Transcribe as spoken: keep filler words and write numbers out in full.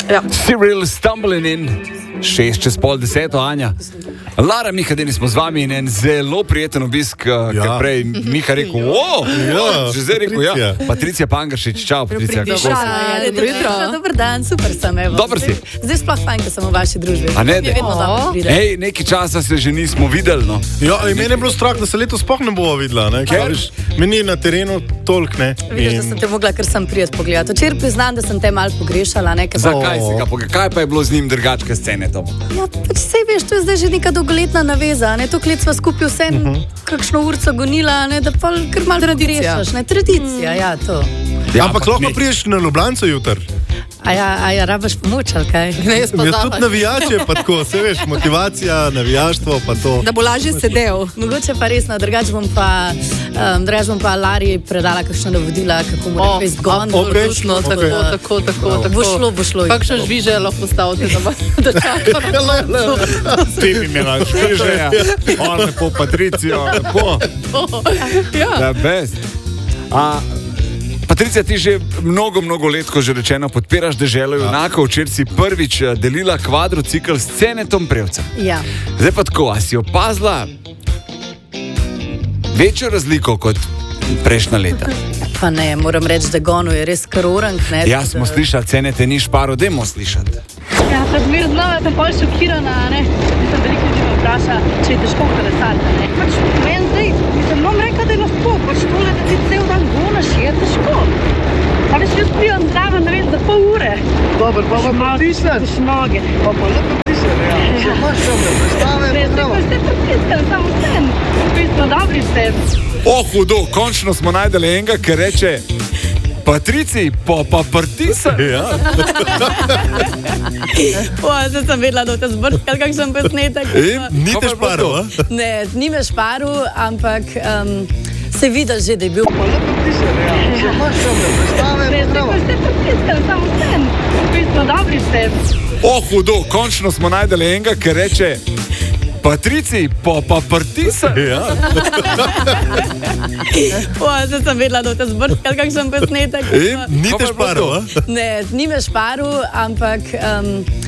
Ja. Cyril Stumbling In, šest čez pol deseto, Anja. Lara, Miha, danes smo z vami in en zelo prijeten obisk, ja. Ker prej Miha rekel, o, ja, že zdaj rekel, ja. Patricija Pangršič, čau, Patricija. Dobar dan, super sem, evo. Dobar si. Zdaj sploh fajn, ko sem v vaši družbi. A ne, Mi je vedno dobro pride. Ej, nekaj časa se že nismo videli, no. Ja, in meni je bilo strah, da se letos sploh ne bova videla, ne. Ker? Meni na terenu toliko, ne. Vidiš, da sem te mogla, ker sem prijet pogledati. Včeraj priznam, da sem te malo pogrešala, ne. ker- Zakaj si ga pogledal? Kaj pa je bilo z njim drugačke scene to? Ja, pač sej veš, to je zdaj že neka dolgoletna naveza, ne. To let sva skupaj vse uh -huh. kakšno urco gonila, ne, da pa kar malo pogrešaš, ne. Tradicija, ja, to. Ja, Ampak lahko ne. priješ na Ljubljanco jutr. A ja, a ja, rabaš pomoč, ali kaj? Ne, jaz pa Ja, zavod. tudi navijače, pa tako, se veš, motivacija, navijaštvo, pa to. Da bo lažje sedel. Mogoče pa resno, drugače bom pa, um, drugače bom pa Lari predala kakšno navodila, kako mu O, reči zgon. okej, Točno, tako, okej. tako, tako, tako. Bo šlo, bo šlo. Kakšno žviže lahko postavite, da bo da čaka na koncu. Ti bi imela švižeja, on lepo Patricijo, lepo. Ja. Da, bez. A, Patricija, ti že mnogo, mnogo let, ko že rečeno, podpiraš Deželo junakov. Včeraj si prvič eh, delila kvadrocikl s Cenetom Prevcem. Ja. Zdaj pa tako, a si opazila večjo razliko kot prejšnja leta? Pa ne, moram reči, da Gonu je res kar orang, ne. Ja, smo slišali, Cenete ni šparo, dajmo slišati. Ja, pa zmer znova sem pol šokirana, ne. Mislim, veliko ljudi me vpraša, če je težko kolesariti, ne. Pač meni zdaj, mislim, no, rekla, da je lahko, pač tole, da ti cel dan gonaš, je težko. A veš, jaz prijam zraven, ne vem, za pol ure. Dobro, pa pa pritisneš. Pač noge. Pa pa ne pritisneš, ja. Če imaš tam predstave, Res, pa tako treba. ste pritiskali, samo sem. Vi smo dobri ste. O, hudo, končno smo najdeli enega, ki reče Patrici, pa pa pritisaj. Ja. O, zdaj sem vedela, da te zbrskal kakšen posnetek. In ni Kaj pa te je bilo šparil, to? a? Ne, ni me šparil, ampak um, se vidi že, da je bil. Pa ne pritisneš, ja. Če imaš tam predstave, Res, pa tako treba. ste pritiskali, samo sem. Vi smo dobri ste. O, hudo, končno smo najdeli enega, ki reče Patrici, pa pa pritisaj. Ja. O, zdaj sem vedela, da te zbrskal kakšen posnetek. In ni Kaj pa te je bilo šparil, to? a? Ne, ni me šparil, ampak um,